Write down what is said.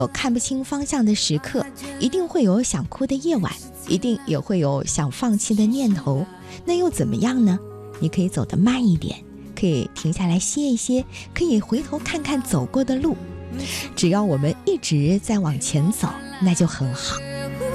有看不清方向的时刻，一定会有想哭的夜晚，一定也会有想放弃的念头。那又怎么样呢？你可以走得慢一点，可以停下来歇一歇，可以回头看看走过的路。只要我们一直在往前走，那就很好。